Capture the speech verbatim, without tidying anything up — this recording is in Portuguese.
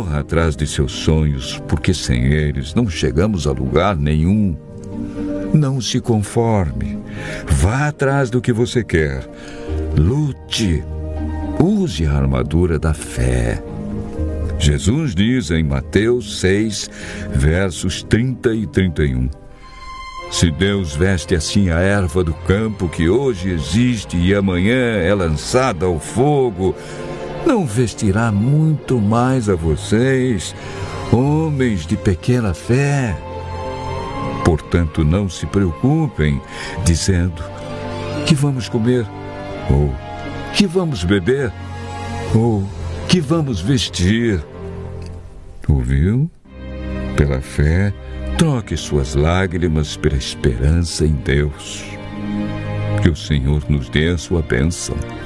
Corra atrás de seus sonhos, porque sem eles não chegamos a lugar nenhum. Não se conforme. Vá atrás do que você quer. Lute. Use a armadura da fé. Jesus diz em Mateus seis, versos trinta e trinta e um: se Deus veste assim a erva do campo que hoje existe e amanhã é lançada ao fogo, não vestirá muito mais a vocês, homens de pequena fé? Portanto, não se preocupem, dizendo: que vamos comer? Ou que vamos beber? Ou que vamos vestir? Ouviu? Pela fé, troque suas lágrimas pela esperança em Deus. Que o Senhor nos dê a sua bênção.